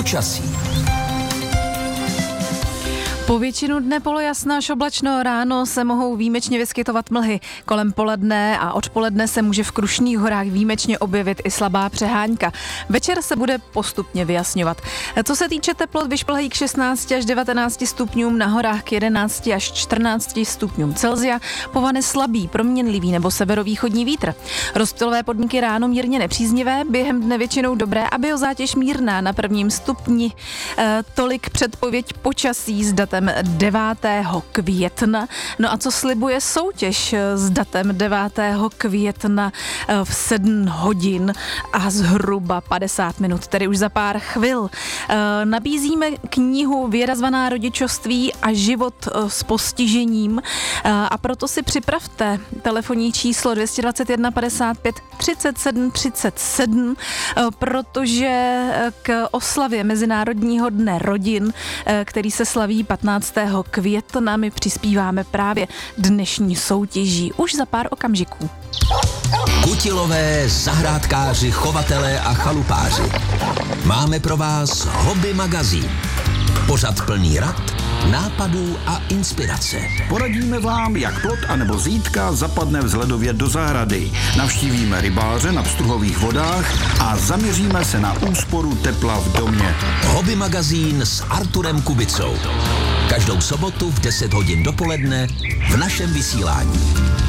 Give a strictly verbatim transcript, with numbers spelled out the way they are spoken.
Počasí. Po většinu dne polojasno až oblačno, ráno se mohou výjimečně vyskytovat mlhy. Kolem poledne a odpoledne se může v Krušných horách výjimečně objevit i slabá přehánka. Večer se bude postupně vyjasňovat. Co se týče teplot, vyšplhají k šestnácti až devatenácti stupňům, na horách k jedenácti až čtrnácti stupňům Celsia, povane slabý, proměnlivý nebo severovýchodní vítr. Rozptylové podmínky ráno mírně nepříznivé, během dne většinou dobré a biozátěž mírná na prvním stupni. E, tolik předpověď počasí s datem devátého května. No a co slibuje soutěž s datem devátého května v sedm hodin a zhruba padesát minut, tedy už za pár chvil. Nabízíme knihu Věda zvaná rodičovství a život s postižením a proto si připravte telefonní číslo dvě stě dvacet jedna padesát pět třicet sedm třicet sedm, protože k oslavě Mezinárodního dne rodin, který se slaví patnáctého května, my přispíváme právě dnešní soutěží už za pár okamžiků. Kutilové, zahrádkáři, chovatelé a chalupáři. Máme pro vás Hobby magazín. Pořad plný rad, nápadů a inspirace. Poradíme vám, jak plot anebo zítka zapadne vzhledově do zahrady. Navštívíme rybáře na pstruhových vodách a zaměříme se na úsporu tepla v domě. Hobby magazín s Arturem Kubicou. Každou sobotu v deset hodin dopoledne v našem vysílání.